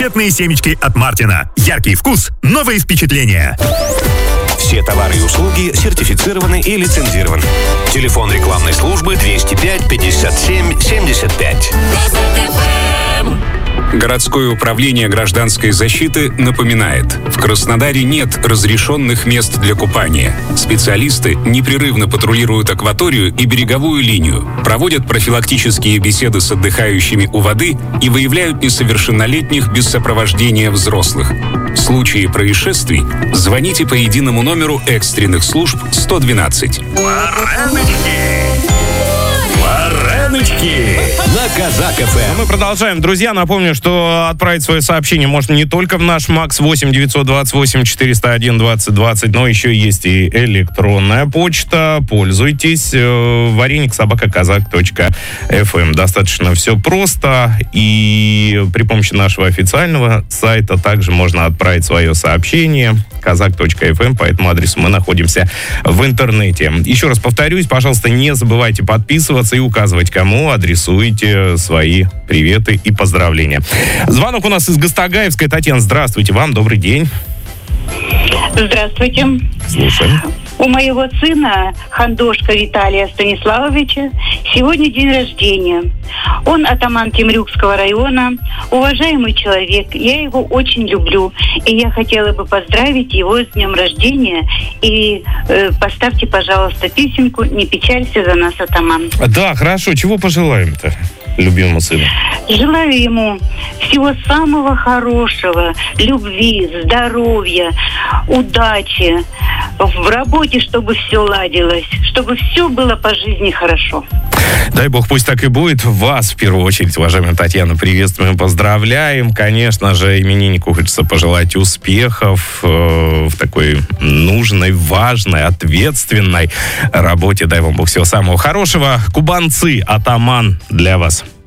Конфетные семечки от Мартина. Яркий вкус, новые впечатления. Все товары и услуги сертифицированы и лицензированы. Телефон рекламной службы 205 57 75. Городское управление гражданской защиты напоминает: в Краснодаре нет разрешенных мест для купания. Специалисты непрерывно патрулируют акваторию и береговую линию, проводят профилактические беседы с отдыхающими у воды и выявляют несовершеннолетних без сопровождения взрослых. В случае происшествий звоните по единому номеру экстренных служб 112. На Казак ФМ. Мы продолжаем. Друзья, напомню, что отправить свое сообщение можно не только в наш МАКС 8 928 401 20 20, но еще есть и электронная почта. Пользуйтесь. вареник@казак.фм. Достаточно все просто. И при помощи нашего официального сайта также можно отправить свое сообщение казак.фм. По этому адресу мы находимся в интернете. Еще раз повторюсь, пожалуйста, не забывайте подписываться и указывать, кому адресуете свои приветы и поздравления. Звонок у нас из Гастагаевской. Татьяна, здравствуйте. Вам добрый день. Здравствуйте. Слушаем. У моего сына, Хандошка Виталия Станиславовича, сегодня день рождения. Он атаман Темрюкского района, уважаемый человек. Я его очень люблю. И я хотела бы поздравить его с днем рождения. И поставьте, пожалуйста, песенку «Не печалься за нас, атаман». Да, хорошо. Чего пожелаем-то любимому сыну? Желаю ему всего самого хорошего, любви, здоровья, удачи, в работе, чтобы все ладилось, чтобы все было по жизни хорошо. Дай бог, пусть так и будет. Вас, в первую очередь, уважаемая Татьяна, приветствуем, поздравляем. Конечно же, имениннику хочется пожелать успехов в такой нужной, важной, ответственной работе. Дай вам бог всего самого хорошего. Кубанцы, атаман для вас.